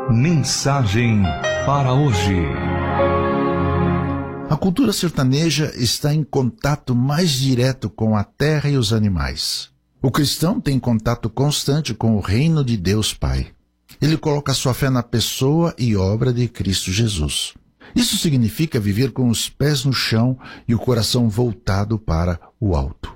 Mensagem para hoje. A cultura sertaneja está em contato mais direto com a terra e os animais. O cristão tem contato constante com o reino de Deus Pai. Ele coloca sua fé na pessoa e obra de Cristo Jesus. Isso significa viver com os pés no chão e o coração voltado para o alto.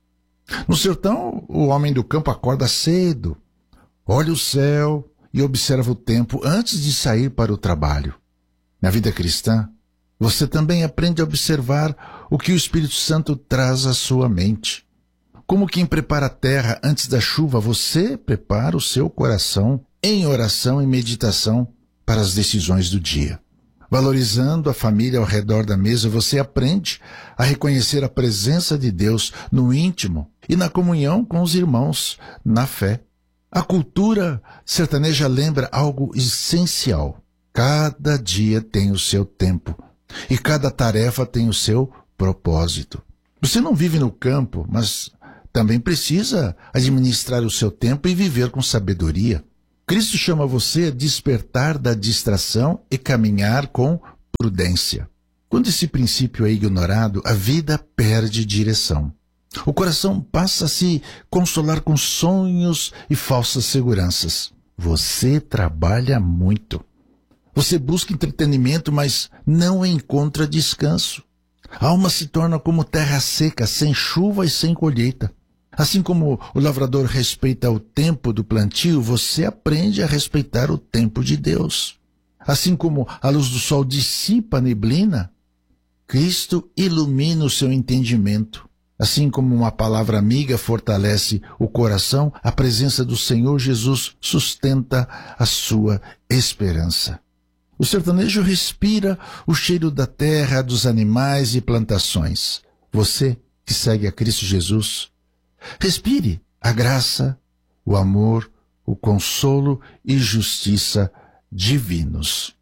No sertão, o homem do campo acorda cedo, olha o céu e observa o tempo antes de sair para o trabalho. Na vida cristã, você também aprende a observar o que o Espírito Santo traz à sua mente. Como quem prepara a terra antes da chuva, você prepara o seu coração em oração e meditação para as decisões do dia. Valorizando a família ao redor da mesa, você aprende a reconhecer a presença de Deus no íntimo e na comunhão com os irmãos, na fé. A cultura sertaneja lembra algo essencial. Cada dia tem o seu tempo e cada tarefa tem o seu propósito. Você não vive no campo, mas também precisa administrar o seu tempo e viver com sabedoria. Cristo chama você a despertar da distração e caminhar com prudência. Quando esse princípio é ignorado, a vida perde direção. O coração passa a se consolar com sonhos e falsas seguranças. Você trabalha muito. Você busca entretenimento, mas não encontra descanso. A alma se torna como terra seca, sem chuva e sem colheita. Assim como o lavrador respeita o tempo do plantio, você aprende a respeitar o tempo de Deus. Assim como a luz do sol dissipa a neblina, Cristo ilumina o seu entendimento. Assim como uma palavra amiga fortalece o coração, a presença do Senhor Jesus sustenta a sua esperança. O sertanejo respira o cheiro da terra, dos animais e plantações. Você que segue a Cristo Jesus, respire a graça, o amor, o consolo e justiça divinos.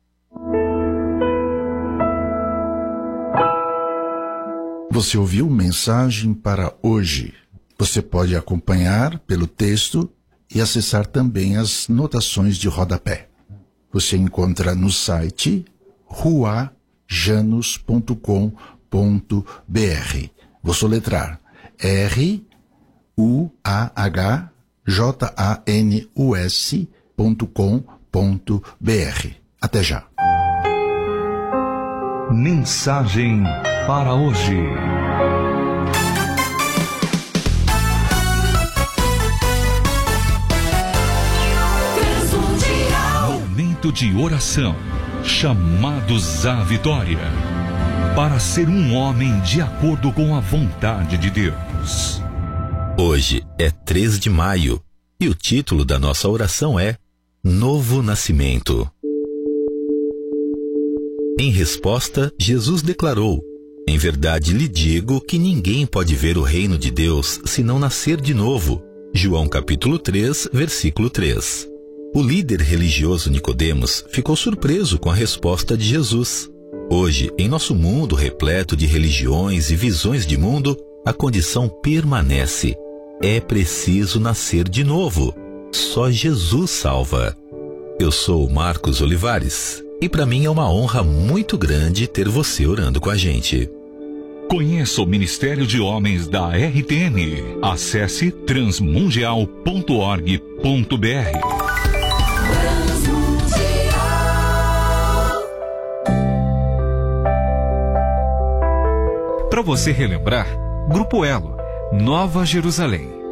Você ouviu Mensagem para hoje. Você pode acompanhar pelo texto e acessar também as notações de rodapé. Você encontra no site ruajanus.com.br. Vou soletrar ruajanus.com.br. Até já. Mensagem para hoje. Momento de oração. Chamados à vitória. Para ser um homem de acordo com a vontade de Deus. Hoje é 3 de maio e o título da nossa oração é Novo Nascimento. Em resposta, Jesus declarou: em verdade lhe digo que ninguém pode ver o reino de Deus se não nascer de novo. João capítulo 3, versículo 3. O líder religioso Nicodemos ficou surpreso com a resposta de Jesus. Hoje, em nosso mundo repleto de religiões e visões de mundo, a condição permanece. É preciso nascer de novo. Só Jesus salva. Eu sou Marcos Olivares e para mim é uma honra muito grande ter você orando com a gente. Conheça o Ministério de Homens da RTM. Acesse transmundial.org.br. Para você relembrar, Grupo Elo, Nova Jerusalém.